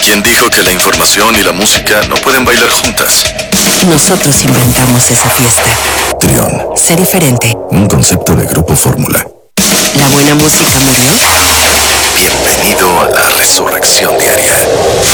¿Quién dijo que la información y la música no pueden bailar juntas? Nosotros inventamos esa fiesta. Trión. Sé diferente. Un concepto de Grupo Fórmula. ¿La buena música murió? Bienvenido a la resurrección diaria.